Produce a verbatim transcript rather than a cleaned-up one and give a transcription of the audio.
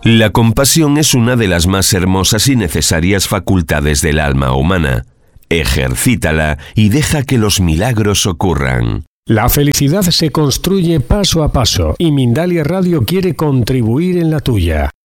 La compasión es una de las más hermosas y necesarias facultades del alma humana. Ejercítala y deja que los milagros ocurran. La felicidad se construye paso a paso y Mindalia Radio quiere contribuir en la tuya.